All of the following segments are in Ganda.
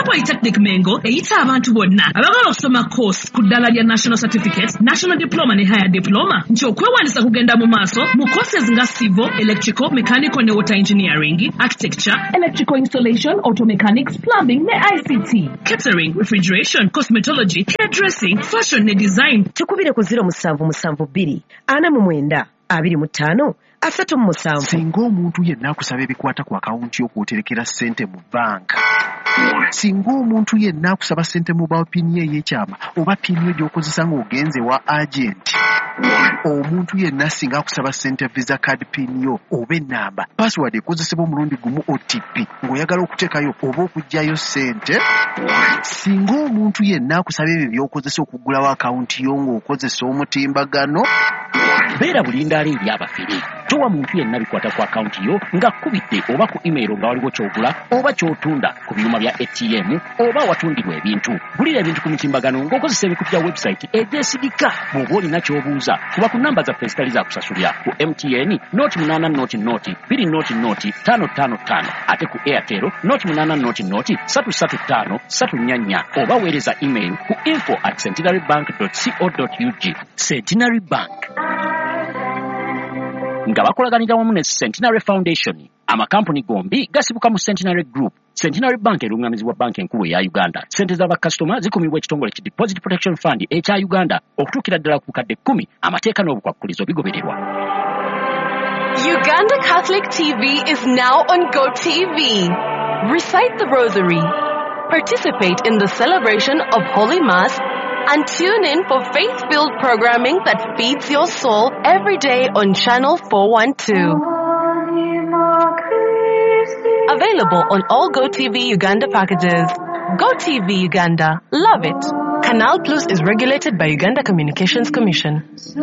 Polytechnic Mengo eyita abantu bonna abagala okusoma course ku ddala lya National Certificate, National Diploma ne Higher Diploma nti okwewandiisa kugenda mu maaso mu courses nga Civil, Electrical, Mechanical ne Water Engineering, Architecture, Electrical Installation, Auto Mechanics, Plumbing ne ICT, Catering, Refrigeration, Cosmetology, Hairdressing, Fashion ne Design. Tukubire ku 0772 49 25 37. Singa omuntu yenna akusaba ebikwata ku akawunti yo kw'oterekera ssente mu banka. Singa omuntu yenna akusaba ssente mu pini ey'ekyama oba pini gy'okozesa ng'ogenze wa agent. Omuntu yenna singa akusaba ssente visa card pin yo oba ennamba password ekozesebwa omulundi gumu OTP ng'oyagala okuteekayo oba okuggyayo ssente. Singa omuntu yenna akusaba ebyo by'okozesa okuggulawo akawunti yo ng'okozesa omutimbagano. Beera bulindaala eri abafere. Towa muntu yenna bikwata ku akawunti yo nga kubidde oba ku email nga waliwo ky'ogula oba ky'otunda ku byuma bya ATM oba watundirwa ebintu. Gulira ebintu ku mutimbagano ng'okozesa ebikutu bya website egyesigika. Bw'oba olina ky'obuuza kuba ku namba zaffe ezitali za kusasulira ku MTN 0800 ate ku Airtel 0800 oba weereza email ku info@centenarybank.co.ug. Centenary Bank nga bakolaganira wamu ne Centenary Foundation, amakampuni gombi gasibuka mu Centenary Group. Centenary Bank erungamizibwa banka enkulu eya Uganda. Sente z'abakasitoma zikumibwa ekitongole ki Deposit Protection Fund ekya Uganda okutuukira ddala ku bukadde 10. Amateeka n'obukwakkulizo bigobererwa. Uganda Catholic TV is now on GoTV. Recite the Rosary, participate in the celebration of Holy Mass, and tune in for faith-filled programming that feeds your soul every day on Channel 412. Available on all GoTV Uganda packages. GoTV Uganda. Love it. Canal Plus is regulated by Uganda Communications Commission.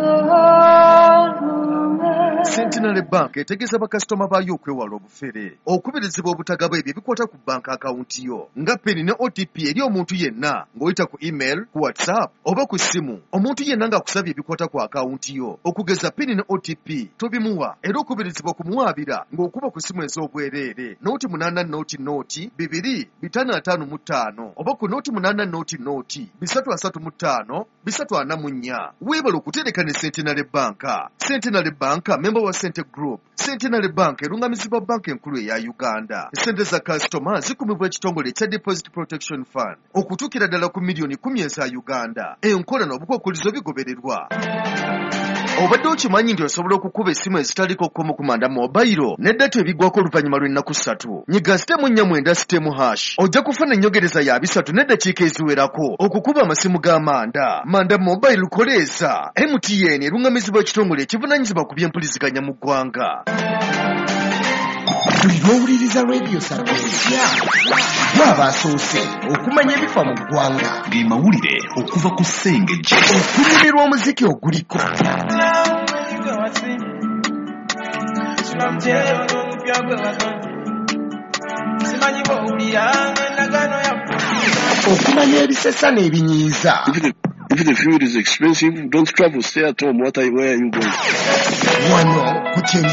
Centenary Bank etegeza bakasitoma baayo okwewala obufere. Okubirizibwa obutagaba ebyo bikwata ku banka akawunti yo nga peni ne OTP eri omuntu yenna ng'oyita ku email, ku WhatsApp oba ku ssimu. Omuntu yenna ng'akusabye ebikwata ku akawunti yo okugeza peni ne OTP tobimuwa era okubirizibwa kumuwaabira ng'okuba ku ssimu ez'obwereere noti 8 noti 2 555 oba ku noti 8 noti 335 344. Weebala okutereka ne Centenary Bank. Centenary Bank member wa Cente Group. Centenary Bank erungamizibwa banka enkulu eya Uganda. Sente za customer zikumibwa ekitongole kya Deposit Protection Fund okutuukira ddala ku milioni 10 eza Uganda. Enkola n'obukwakkulizo bigobererwa. Obadde okimanyi nti osobola okukuba essimu ezitaliko kkomo kumanda mobile n'eddata ebiggwako oluvannyuma lw'ennaku 3. Nyiga *4 ojja kufuna ennyongereza ya 3 n'eddakiika eziwerako okukuba amasimu g'amanda. Manda mobile koleeza. MTN erungamizibwa ekitongole ekivunaanyizibwa ku by'empuliziganya mu ggwanga. Buli lw'owuliriza Radio Sapiensia abasoose okumanya ebifa mu ggwanga ge mawulire okuva ku ssengejje okunyumirwa omuziki oguliko okumanya ebisesa n'ebinyiiza. If the fuel is expensive, don't travel, stay at home. Where are you going? Wano ku